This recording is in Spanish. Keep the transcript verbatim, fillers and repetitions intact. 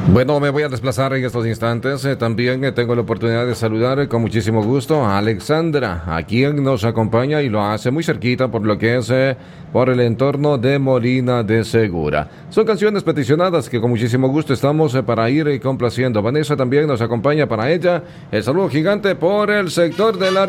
Bueno, me voy a desplazar en estos instantes. Eh, también eh, tengo la oportunidad de saludar eh, con muchísimo gusto a Alexandra, a quien nos acompaña y lo hace muy cerquita por lo que es eh, por el entorno de Molina de Segura. Son canciones peticionadas que con muchísimo gusto estamos eh, para ir eh, complaciendo. Vanessa también nos acompaña para ella. El saludo gigante por el sector del área.